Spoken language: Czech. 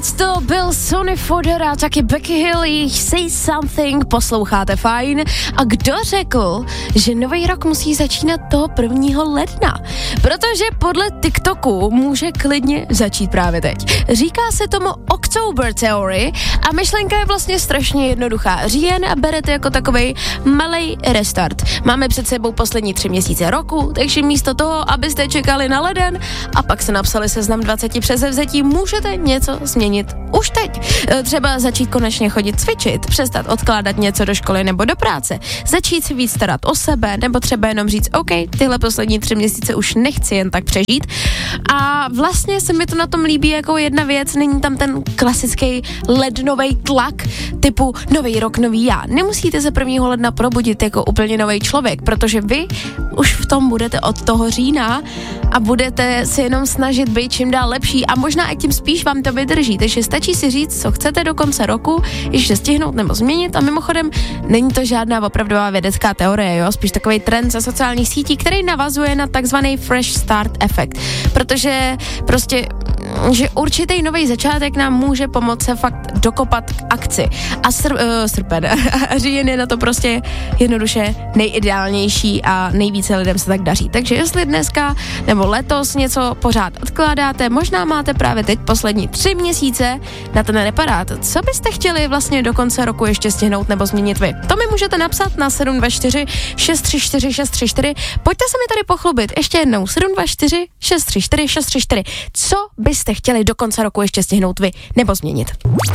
To byl Sonny Fodder a taky Becky Hill, jejich Say Something, posloucháte fajn. A kdo řekl, že nový rok musí začínat toho 1. ledna? Protože podle TikToku může klidně začít právě teď. Říká se tomu October Theory a myšlenka je vlastně strašně jednoduchá. Říjen a berete jako takovej malej restart. Máme před sebou poslední 3 měsíce roku, takže místo toho, abyste čekali na leden a pak se napsali seznam 20 předsevzetí, můžete něco změnit už teď. Třeba začít konečně chodit cvičit, přestat odkládat něco do školy nebo do práce, začít si víc starat o sebe, nebo třeba jenom říct, OK, tyhle poslední 3 měsíce už nechci jen tak přežít. A vlastně se mi to na tom líbí jako jedna věc, není tam ten klasický lednový tlak typu nový rok, nový já. Nemusíte se 1. ledna probudit jako úplně nový člověk, protože vy už v tom budete od toho října a budete se jenom snažit být čím dál lepší a možná i tím spíš vám to vydrží. Takže stačí si říct, co chcete do konce roku, ještě stihnout nebo změnit a mimochodem není to žádná opravdová vědecká teorie, jo? Spíš takový trend ze sociálních sítí, který navazuje na takzvaný fresh start efekt, protože prostě že určitý nový začátek nám může pomoct se fakt dokopat k akci. A srpen a říjen je na to prostě jednoduše nejideálnější a nejvíce lidem se tak daří. Takže jestli dneska nebo letos něco pořád odkládáte, možná máte právě teď poslední 3 měsíce na ten reparát. Co byste chtěli vlastně do konce roku ještě stihnout nebo změnit vy? To mi můžete napsat na 724 634 634. Pojďte se mi tady pochlubit. Ještě jednou 724 634 634. Co byste chtěli do konce roku ještě stihnout vy nebo změnit?